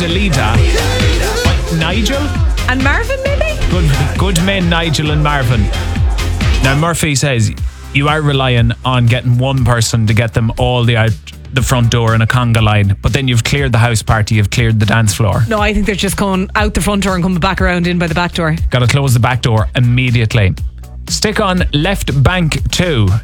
Dalida. Nigel? And Marvin, maybe? Good men, Nigel and Marvin. Now, Murphy says you are relying on getting one person to get them all out the front door in a conga line, but then you've cleared the house party, you've cleared the dance floor. No, I think they're just going out the front door and coming back around in by the back door. Got to close the back door immediately. Stick on Left Bank 2.